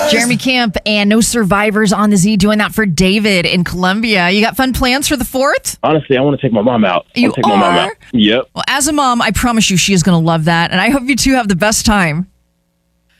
Jeremy Camp and No Survivors on the Z doing that for David in Colombia. You got fun plans for the 4th? Honestly, I want to take my mom out. You I want to take my mom out. Yep. Well, as a mom, I promise you she is going to love that. And I hope you two have the best time.